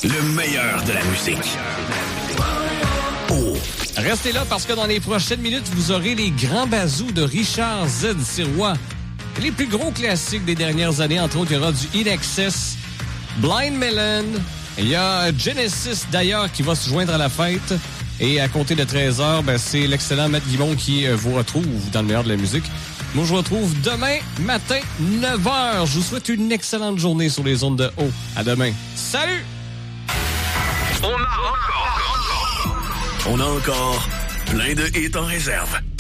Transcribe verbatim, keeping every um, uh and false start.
Le meilleur de la musique. Oh. Restez là parce que dans les prochaines minutes, vous aurez les grands bazous de Richard Z. Sirois. Les plus gros classiques des dernières années, entre autres, il y aura du In Excess, Blind Melon, il y a Genesis d'ailleurs qui va se joindre à la fête. Et à compter de treize heures, ben, c'est l'excellent Matt Guimond qui euh, vous retrouve dans le meilleur de la musique. Moi, je vous retrouve demain matin, neuf heures. Je vous souhaite une excellente journée sur les ondes de haut. À demain. Salut! On a encore, on a encore plein de hits en réserve.